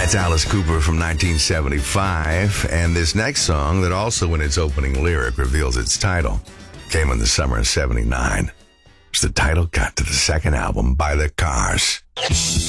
That's Alice Cooper from 1975. And this next song, that also in its opening lyric reveals its title, came in the summer of 79. It's the title cut to the second album by The Cars.